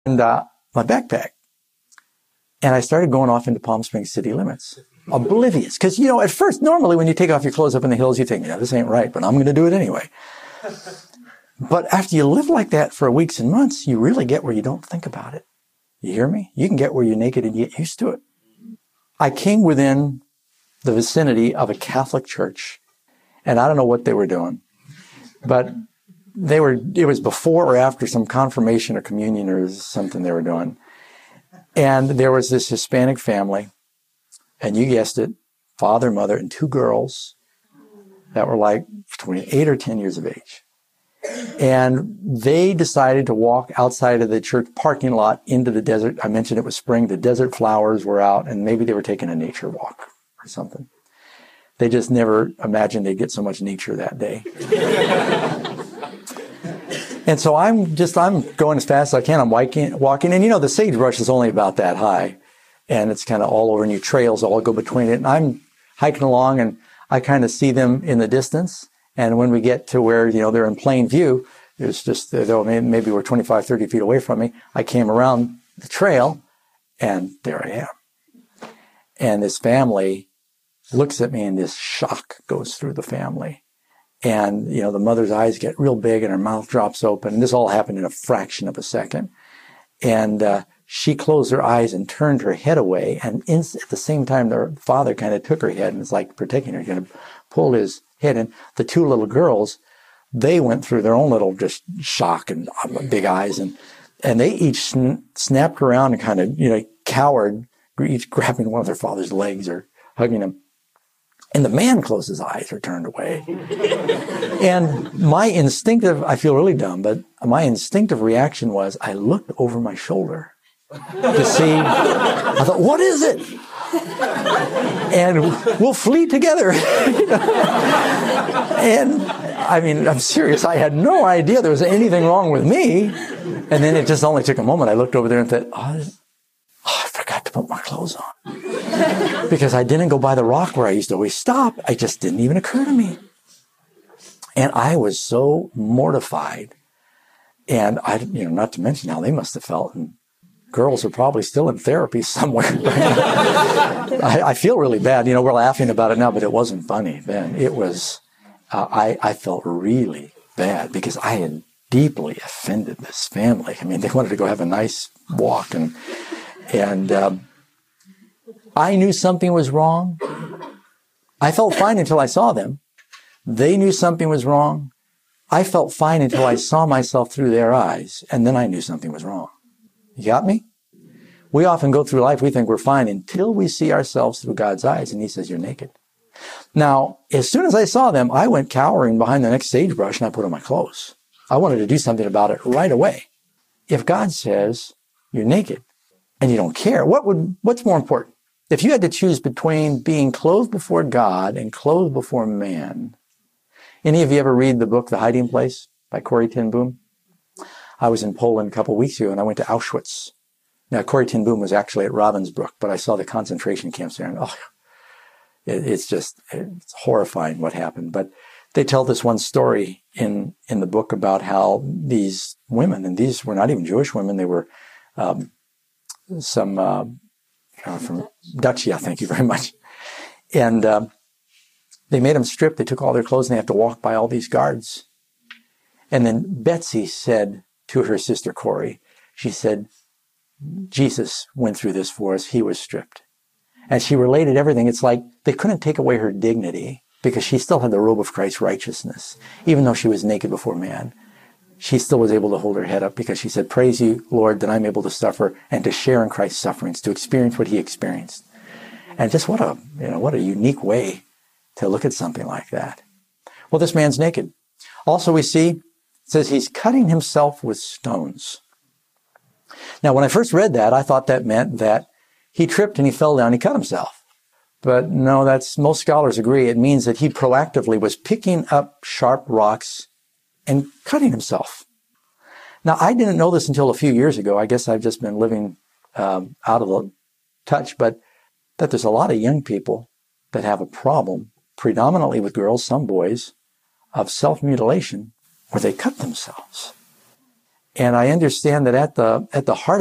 and my backpack. And I started going off into Palm Springs city limits, oblivious. Because, at first, normally when you take off your clothes up in the hills, you think, this ain't right, but I'm going to do it anyway. But after you live like that for weeks and months, you really get where you don't think about it. You hear me? You can get where you're naked and get used to it. I came within the vicinity of a Catholic church, and I don't know what they were doing, but it was before or after some confirmation or communion or something they were doing. And there was this Hispanic family, and you guessed it, father, mother, and 2 girls that were like between 8 or 10 years of age. And they decided to walk outside of the church parking lot into the desert. I mentioned it was spring. The desert flowers were out, and maybe they were taking a nature walk or something. They just never imagined they'd get so much nature that day. And so I'm going as fast as I can. I'm walking. And the sagebrush is only about that high. And it's kind of all over new trails all go between it. And I'm hiking along, and I kind of see them in the distance. And when we get to where, they're in plain view, there's just, maybe we're 25, 30 feet away from me. I came around the trail, and there I am. And this family looks at me, and this shock goes through the family. And, the mother's eyes get real big, and her mouth drops open. And this all happened in a fraction of a second. And she closed her eyes and turned her head away. And at the same time, the father kind of took her head and was like protecting her, kind of pulled his head. And the 2 little girls, they went through their own little just shock and big eyes. And they each snapped around and kind of, cowered, each grabbing one of their father's legs or hugging him. And the man closed his eyes or turned away. And my instinctive, I feel really dumb, but my instinctive reaction was I looked over my shoulder to see. I thought, what is it? And we'll flee together. And I'm serious. I had no idea there was anything wrong with me. And then it just only took a moment. I looked over there and thought, I forgot to put my clothes on. Because I didn't go by the rock where I used to always stop. It just didn't even occur to me. And I was so mortified. And not to mention how they must have felt. And girls are probably still in therapy somewhere. I feel really bad. We're laughing about it now, but it wasn't funny then. It was, I felt really bad because I had deeply offended this family. They wanted to go have a nice walk, and I knew something was wrong. I felt fine until I saw them. They knew something was wrong. I felt fine until I saw myself through their eyes, and then I knew something was wrong. You got me? We often go through life, we think we're fine until we see ourselves through God's eyes, and He says, you're naked. Now, as soon as I saw them, I went cowering behind the next sagebrush, and I put on my clothes. I wanted to do something about it right away. If God says, you're naked, and you don't care, what's more important? If you had to choose between being clothed before God and clothed before man, any of you ever read the book, The Hiding Place by Corrie ten Boom? I was in Poland a couple of weeks ago, and I went to Auschwitz. Now, Corrie ten Boom was actually at Ravensbrück, but I saw the concentration camps there, and it's horrifying what happened. But they tell this one story in the book about how these women, and these were not even Jewish women, they were from Dacia, thank you very much. And they made them strip. They took all their clothes, and they have to walk by all these guards. And then Betsy said to her sister Corrie, she said, Jesus went through this for us. He was stripped. And she related everything. It's like they couldn't take away her dignity because she still had the robe of Christ's righteousness. Even though she was naked before man, she still was able to hold her head up because she said, praise you, Lord, that I'm able to suffer and to share in Christ's sufferings, to experience what He experienced. And just what a unique way to look at something like that. Well, this man's naked. Also, we see, it says he's cutting himself with stones. Now, when I first read that, I thought that meant that he tripped and he fell down, he cut himself. But no, most scholars agree. It means that he proactively was picking up sharp rocks and cutting himself. Now, I didn't know this until a few years ago. I guess I've just been living out of the touch, but that there's a lot of young people that have a problem, predominantly with girls, some boys, of self-mutilation where they cut themselves. And I understand that at the heart